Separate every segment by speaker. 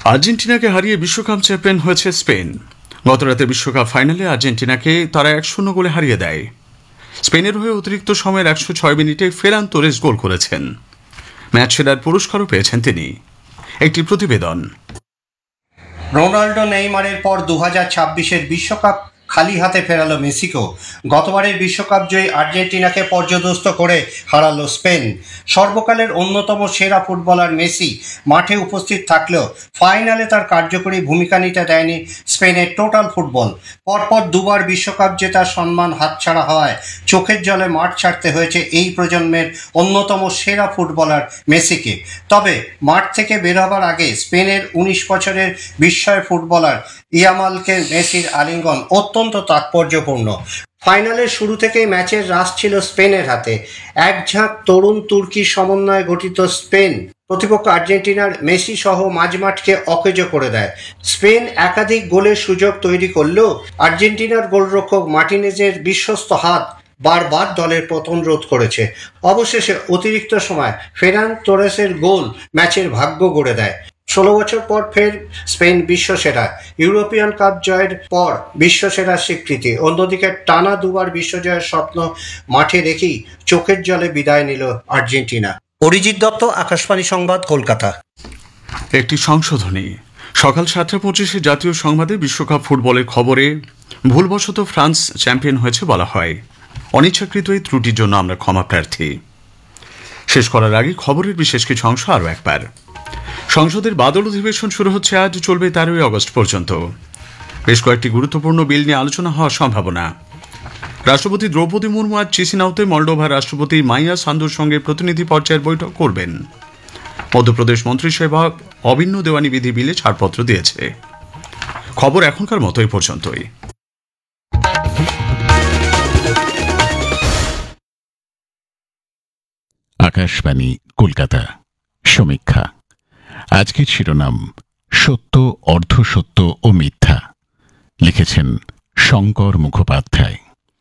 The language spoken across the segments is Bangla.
Speaker 1: আর্জেন্টিনাকে হারিয়ে বিশ্বকাপ চ্যাম্পিয়ন হয়েছে স্পেন। গতরাতে বিশ্বকাপ ফাইনালে আর্জেন্টিনাকে তারা 1-0 গোলে হারিয়ে দেয়। স্পেনের হয়ে অতিরিক্ত সময়ের 106 মিনিটে ফেরান তোরেস গোল করেছেন। ম্যাচ সেরার পুরস্কারও পেয়েছেন তিনি। একটি প্রতিবেদন।
Speaker 2: রোনাল্ডো নেইমারের পর 2026-এর বিশ্বকাপ খালি হাতে ফেরালো মেসিকেও। গতবারের বিশ্বকাপ জয়ী আর্জেন্টিনাকে পর্যদস্ত করে হারালো স্পেন। সর্বকালের অন্যতম সেরা ফুটবলার মেসি মাঠে উপস্থিত থাকলেও ফাইনালে তার কার্যকরী ভূমিকা নিতে দেয়নি স্পেনের টোটাল ফুটবল। পরপর দুবার বিশ্বকাপ জেতার সম্মান হাতছাড়া হওয়ায় চোখের জলে মাঠ ছাড়তে হয়েছে এই প্রজন্মের অন্যতম সেরা ফুটবলার মেসিকে। তবে মাঠ থেকে বের হবার আগে স্পেনের 19 বছরের বিস্ময় ফুটবলার ইয়ামালকে মেসির আলিঙ্গন অত্যন্ত তাৎপর্যপূর্ণ। ফাইনালের শুরু থেকেই ম্যাচের রাশ ছিল স্পেনের হাতে। এক ঝাঁক তরুণ তুর্কি সমন্বয়ে গঠিত স্পেন প্রতিপক্ষ আর্জেন্টিনার মেসি সহ মাঝমাঠকে অকেজো করে দেয়। স্পেন একাধিক গোলের সুযোগ তৈরি করলেও আর্জেন্টিনার গোলরক্ষক মার্টিনেজের বিশ্বস্ত হাত বারবার দলের পতন রোধ করেছে। অবশেষে অতিরিক্ত সময় ফেরান তোরেসের গোল ম্যাচের ভাগ্য গড়ে দেয়। 16 বছর পর ফের স্পেন বিশ্বসেরা। ইউরোপিয়ান কাপ জয়ের পর বিশ্বসেরার স্বীকৃতি। অন্যদিকে টানা দুবার বিশ্বজয়ের স্বপ্ন মাঠে রেখেই চোখের জলে বিদায় নিল আর্জেন্টিনা। অরিজিৎ দত্ত, আকাশবাণী সংবাদ, কলকাতা।
Speaker 1: একটি সংশোধনী। সকাল 7:25 জাতীয় সংবাদে বিশ্বকাপ ফুটবলের খবরে ভুলবশত ফ্রান্স চ্যাম্পিয়ন হয়েছে বলা হয়। অনিচ্ছাকৃত এই ত্রুটির জন্য আমরা ক্ষমা প্রার্থী। শেষ করার আগে খবরের বিশেষ কিছু অংশ আরও একবার। সংসদের বাদল অধিবেশন শুরু হচ্ছে আজ, চলবে 13 আগস্ট পর্যন্ত। বেশ কয়েকটি গুরুত্বপূর্ণ বিল নিয়ে আলোচনা হওয়ার সম্ভাবনা। রাষ্ট্রপতি দ্রৌপদী মুর্মু আজ চিসিনাউতে মলডোভার রাষ্ট্রপতি মাইয়া সান্দুর সঙ্গে প্রতিনিধি পর্যায়ের বৈঠক করবেন। মধ্যপ্রদেশ মন্ত্রিসভা অভিন্ন দেওয়ানি বিধি বিলে ছাড়পত্র দিয়েছে। খবর এখনকার মতো এই পর্যন্তই।
Speaker 3: আকাশবাণী কলকাতা। সমীক্ষা। আজকের শিরোনাম সত্য, অর্ধসত্য ও মিথ্যা। লিখেছেন শঙ্কর মুখোপাধ্যায়।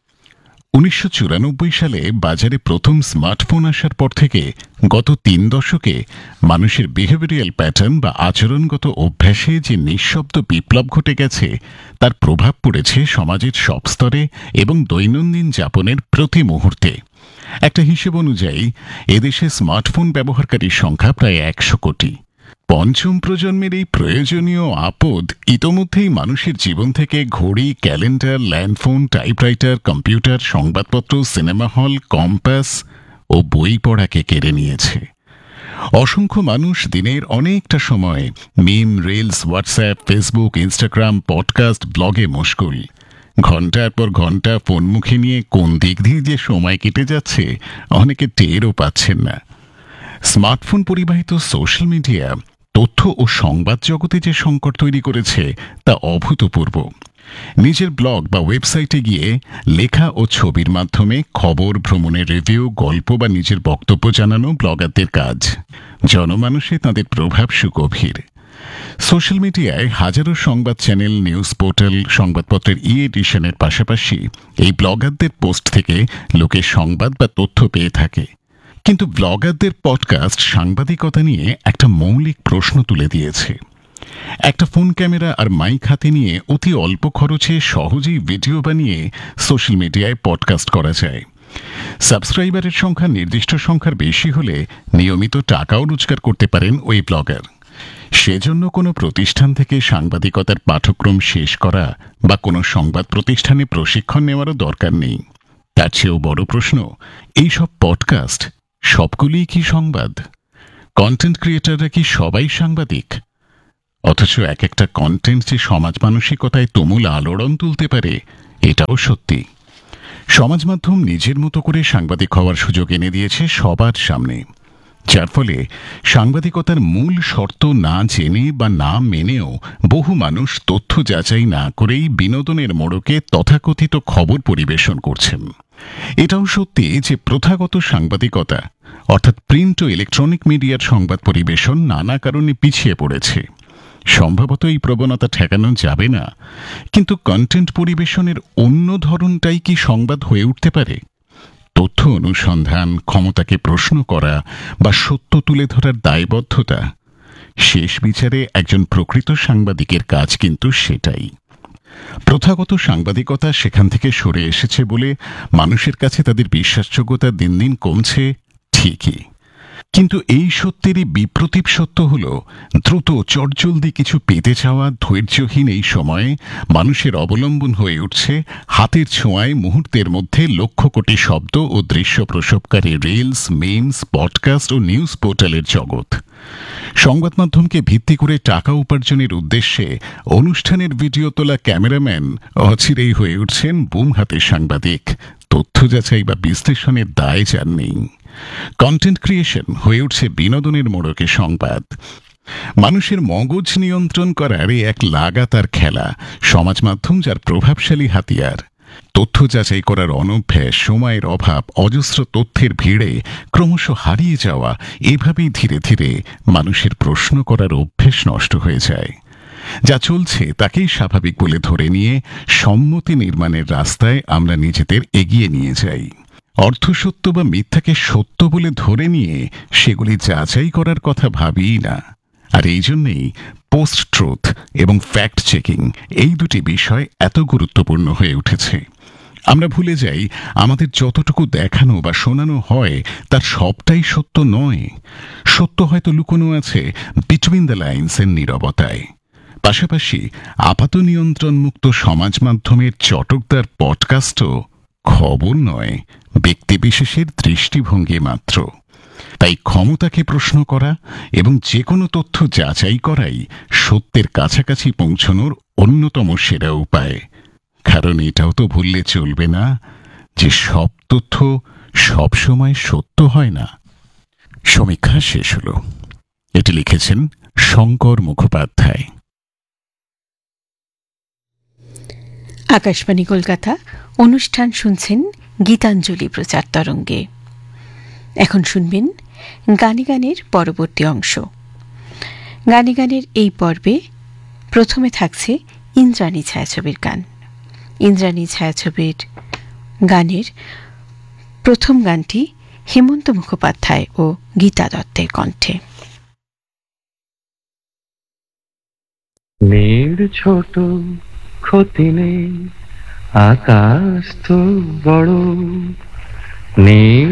Speaker 3: 1994 সালে বাজারে প্রথম স্মার্টফোন আসার পর থেকে গত 3 দশকে মানুষের বিহেভিয়ারাল প্যাটার্ন বা আচরণগত অভ্যাসে যে নিঃশব্দ বিপ্লব ঘটে গেছে তার প্রভাব পড়েছে সমাজের সব স্তরে এবং দৈনন্দিন যাপনের প্রতি মুহূর্তে। একটা হিসেব অনুযায়ী এদেশে স্মার্টফোন ব্যবহারকারীর সংখ্যা প্রায় 100 কোটি। পঞ্চম প্রজন্মের এই প্রয়োজনীয় আপদ ইতোমধ্যেই মানুষের জীবন থেকে ঘড়ি, ক্যালেন্ডার, ল্যান্ডফোন, টাইপরাইটার, কম্পিউটার, সংবাদপত্র, সিনেমা হল, কম্পাস ও বই পড়াকে কেড়ে নিয়েছে। অসংখ্য মানুষ দিনের অনেকটা সময় মিম, reels, WhatsApp, Facebook, Instagram, podcast, ব্লগে মশগুল। ঘন্টার পর ঘন্টা ফোন মুখে নিয়ে কোন দিক দিয়ে যে সময় কেটে যাচ্ছে অনেকে টেরও পাচ্ছেন না। স্মার্টফোন পরিবাহিত সোশ্যাল মিডিয়া তথ্য ও সংবাদ জগতে যে সংকট তৈরি করেছে তা অভূতপূর্ব। নিজের ব্লগ বা ওয়েবসাইটে গিয়ে লেখা ও ছবির মাধ্যমে খবর, ভ্রমণের রিভিউ, গল্প বা নিজের বক্তব্য জানানো ব্লগারদের কাজ। জনমানসে তাদের প্রভাব সুগভীর। সোশ্যাল মিডিয়ায় হাজারো সংবাদ চ্যানেল, নিউজ পোর্টাল, সংবাদপত্রের এডিশনের পাশাপাশি এই ব্লগারদের পোস্ট থেকে লোকে সংবাদ বা তথ্য পেয়ে থাকে। কিন্তু ব্লগারদের পডকাস্ট সাংবাদিকতা নিয়ে একটা মৌলিক প্রশ্ন তুলে দিয়েছে। একটা ফোন ক্যামেরা আর মাইক হাতে নিয়ে অতি অল্প খরচে সহজেই ভিডিও বানিয়ে সোশ্যাল মিডিয়ায় পডকাস্ট করা যায়। সাবস্ক্রাইবারের সংখ্যা নির্দিষ্ট সংখ্যার বেশি হলে নিয়মিত টাকাও রোজগার করতে পারেন ওই ব্লগার। সেজন্য কোনো প্রতিষ্ঠান থেকে সাংবাদিকতার পাঠক্রম শেষ করা বা কোনো সংবাদ প্রতিষ্ঠানে প্রশিক্ষণ নেওয়ারও দরকার নেই। তার চেয়েও বড় প্রশ্ন, এই সব পডকাস্ট সবগুলিই কি সংবাদ? কন্টেন্ট ক্রিয়েটাররা কি সবাই সাংবাদিক? অথচ এক একটা কন্টেন্ট যে সমাজ মানসিকতায় তুমুল আলোড়ন তুলতে পারে এটাও সত্যি। সমাজ মাধ্যম নিজের মতো করে সাংবাদিক হওয়ার সুযোগ এনে দিয়েছে সবার সামনে, যার ফলে সাংবাদিকতার মূল শর্ত না জেনে বা না মেনেও বহু মানুষ তথ্য যাচাই না করেই বিনোদনের মোড়কে তথাকথিত খবর পরিবেশন করছেন। এটাও সত্যি যে প্রথাগত সাংবাদিকতা অর্থাৎ প্রিন্ট ও ইলেকট্রনিক মিডিয়ার সংবাদ পরিবেশন নানা কারণে পিছিয়ে পড়েছে। সম্ভবত এই প্রবণতা ঠেকানো যাবে না, কিন্তু কন্টেন্ট পরিবেশনের অন্য ধরনটাই কি সংবাদ হয়ে উঠতে পারে? তথ্য অনুসন্ধান, ক্ষমতাকে প্রশ্ন করা বা সত্য তুলে ধরার দায়বদ্ধতা, শেষ বিচারে একজন প্রকৃত সাংবাদিকের কাজ কিন্তু সেটাই। প্রথাগত সাংবাদিকতা সেখান থেকে সরে এসেছে বলে মানুষের কাছে তাদের বিশ্বাসযোগ্যতা দিন দিন কমছে, ঠিকই, কিন্তু এই সত্যেরই বিপ্রতীপ সত্য হল দ্রুত চটজলদি কিছু পেতে চাওয়া ধৈর্যহীন এই সময়ে মানুষের অবলম্বন হয়ে উঠছে হাতের ছোঁয়ায় মুহূর্তের মধ্যে লক্ষ কোটি শব্দ ও দৃশ্য প্রসবকারী রিলস, মিমস, পডকাস্ট ও নিউজ পোর্টালের জগৎ। সংবাদ মাধ্যমকে ভিত্তি করে টাকা উপার্জনের উদ্দেশ্যে অনুষ্ঠানের ভিডিও তোলা ক্যামেরাম্যান অচিরেই হয়ে উঠছেন বুম হাতের সাংবাদিক, তথ্য যাচাই বা বিশ্লেষণের দায় যার নেই। কন্টেন্ট ক্রিয়েশন হয়ে উঠছে বিনোদনের মোড়কে সংবাদ। মানুষের মগজ নিয়ন্ত্রণ করার এক লাগাতার খেলা সমাজ মাধ্যম যার প্রভাবশালী হাতিয়ার। তথ্য যাচাই করার অনভ্যাস, সময়ের অভাব, অজস্র তথ্যের ভিড়ে ক্রমশ হারিয়ে যাওয়া, এভাবেই ধীরে ধীরে মানুষের প্রশ্ন করার অভ্যেস নষ্ট হয়ে যায়। যা চলছে তাকেই স্বাভাবিক বলে ধরে নিয়ে সম্মতি নির্মাণের রাস্তায় আমরা নিজেদের এগিয়ে নিয়ে যাই। অর্ধসত্য বা মিথ্যাকে সত্য বলে ধরে নিয়ে সেগুলি যাচাই করার কথা ভাবিই না। আর এই জন্যেই পোস্ট ট্রুথ এবং ফ্যাক্ট চেকিং এই দুটি বিষয় এত গুরুত্বপূর্ণ হয়ে উঠেছে। আমরা ভুলে যাই আমাদের যতটুকু দেখানো বা শোনানো হয় তার সবটাই সত্য নয়। সত্য হয়তো লুকোনো আছে বিটুইন দ্য লাইন্স এর নীরবতায়। পাশাপাশি আপাত নিয়ন্ত্রণ মুক্ত সমাজ মাধ্যমের চটকদার পডকাস্টও খবর নয়, ব্যক্তিবিশেষের দৃষ্টিভঙ্গি মাত্র। তাই ক্ষমতাকে প্রশ্ন করা এবং যে কোনো তথ্য যাচাই করাই সত্যের কাছাকাছি পৌঁছানোর অন্যতম সেরা উপায়। কারণ এটাও তো ভুললে চলবে না যে সব তথ্য সবসময় সত্য হয় না। সমীক্ষা শেষ হলো। এটি লিখেছেন শঙ্কর মুখোপাধ্যায়।
Speaker 4: আকাশবাণী কলকাতা। অনুষ্ঠান শুনছেন গীতাঞ্জলি প্রচার তরঙ্গে। এখন শুনবেন গানে গানের পরবর্তী অংশ। গানে গানের এই পর্বে প্রথমে থাকছে ইন্দ্রাণী ছায়াছবির গান। ইন্দ্রাণী ছায়াছবির গানের প্রথম গানটি হেমন্ত মুখোপাধ্যায় ও গীতা দত্তের কণ্ঠে।
Speaker 5: মেঘ ছোট, ক্ষতি নেই, আকাশ তো বড়, নীল